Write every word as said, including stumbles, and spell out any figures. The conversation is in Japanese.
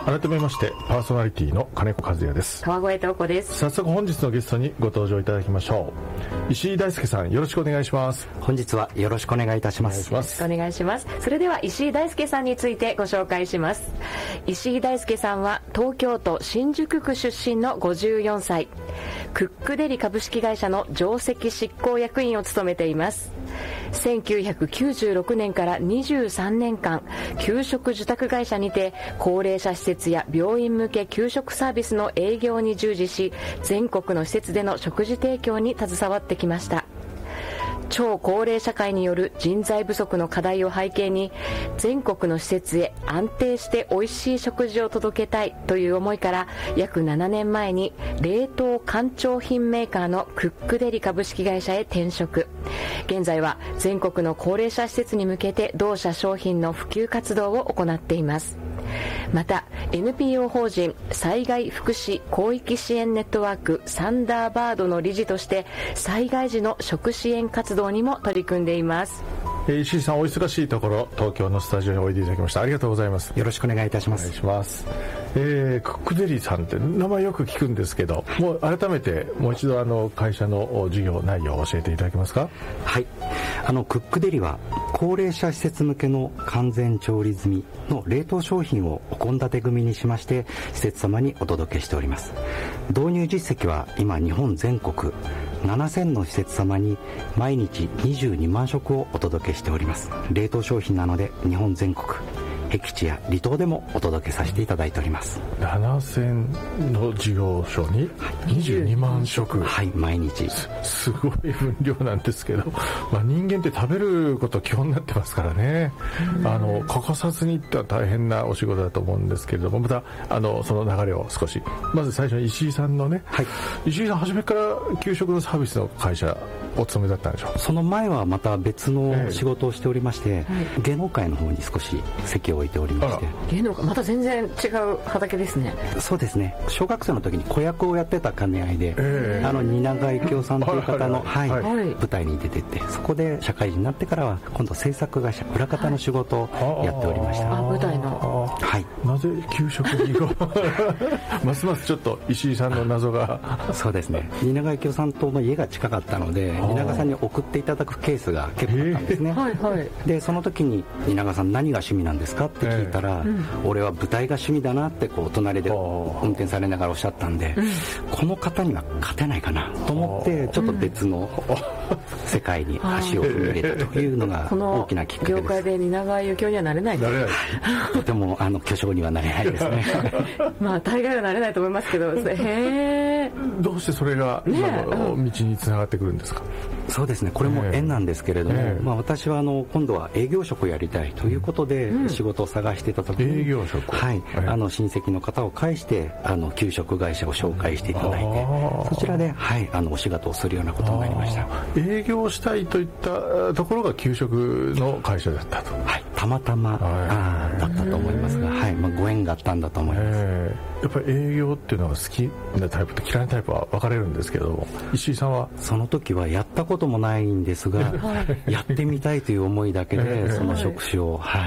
改めましてパーソナリティの金子和也です。 川越東子です。 早速本日のゲストにご登場いただきましょう。石井大輔さん、よろしくお願いします。 本日はよろしくお願いいたします。 よろしくお願いします。それでは石井大輔さんについてご紹介します。石井大輔さんは東京都新宿区出身のごじゅうよんさい、クックデリ株式会社の上席執行役員を務めています。せんきゅうひゃくきゅうじゅうろくねんからにじゅうさんねんかん、給食受託会社にて高齢者施設や病院向け給食サービスの営業に従事し、全国の施設での食事提供に携わってきました。超高齢社会による人材不足の課題を背景に、全国の施設へ安定して美味しい食事を届けたいという思いから、約ななねんまえに冷凍干潮品メーカーのクックデリ株式会社へ転職。現在は全国の高齢者施設に向けて同社商品の普及活動を行っています。また エヌピーオー 法人災害福祉広域支援ネットワークサンダーバードの理事として災害時の食支援活動にも取り組んでいます。 石井さん、お忙しいところ東京のスタジオにおいでいただきましたありがとうございます。 よろしくお願いいたします。 お願いします。えー、クックデリさんって名前よく聞くんですけど、もう改めてもう一度あの会社の事業内容を教えていただけますか。 はい、あのクックデリは高齢者施設向けの完全調理済みの冷凍商品をお献立組にしまして、施設様にお届けしております。導入実績は今日本全国ななせんの施設様に毎日にじゅうにまんしょくをお届けしております。冷凍商品なので日本全国僻地や離島でもお届けさせていただいております。 ななせんの事業所ににじゅうにまんしょく、 はい、毎日す, すごい分量なんですけど、まあ、人間って食べること基本になってますからね、あの欠かさずにっては大変なお仕事だと思うんですけれども、またあのその流れを少し、まず最初に石井さんのね、はい、石井さん初めから給食のサービスの会社お勤めだったんでしょう。 その前はまた別の仕事をしておりまして、ええ、芸能界の方に少し席を置いておりまして。 芸能界また全然違う畑ですね。 そうですね、小学生の時に子役をやってた兼ね合いで、ええ、あの蜷川幸雄さんという方の、はいはいはい、舞台に出てって、そこで社会人になってからは今度制作会社裏方の仕事をやっておりました。 あ、舞台の、 はい、 なぜ給食にますますちょっと石井さんの謎がそうですね、蜷川幸雄さんとの家が近かったので蜷川さんに送っていただくケースが結構あったんですね、えーはいはい、でその時に蜷川さん何が趣味なんですかって聞いたら、えーうん、俺は舞台が趣味だなってこう隣で運転されながらおっしゃったんで、うん、この方には勝てないかなと思ってちょっと別の世界に足を踏み入れたというのが大きなきっかけです。 この業界で蜷川幸雄にはなれないなれないとてもあの巨匠にはなれないですねまあ大概はなれないと思いますけどへーどうしてそれが今の道につながってくるんですか。 そうですね、これも縁なんですけれども、えーまあ、私はあの今度は営業職をやりたいということで仕事を探していた時に、 営業職、 はい、あの親戚の方を介してあの給食会社を紹介していただいて、そちらで、はい、あのお仕事をするようなことになりました。 営業したいといったところが給食の会社だったと。 はい、たまたま、はい、だったと思いますが、はい、まあ、ご縁があったんだと思います。 やっぱり営業っていうのは好きなタイプと嫌いなタイプは分かれるんですけども、石井さんはその時はやったこともないんですがやってみたいという思いだけでその職種を、はい、